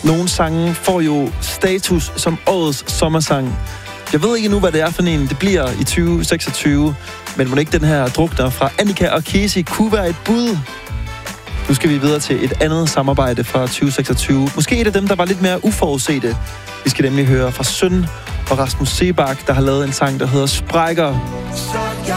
Nogle sange får jo status som årets sommersang. Jeg ved ikke nu, hvad det er for en, det bliver i 2026, men må ikke den her drukner fra Annika og Casey kunne være et bud? Nu skal vi videre til et andet samarbejde fra 2026. Måske et af dem, der var lidt mere uforudsete. Vi skal nemlig høre fra Søn og Rasmus Sebak, der har lavet en sang, der hedder Sprækker.